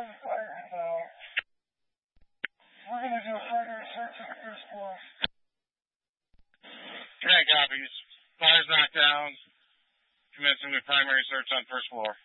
We're going to do a primary search of the first floor. Okay, copies. Fire's knocked down. Commencing with primary search on first floor.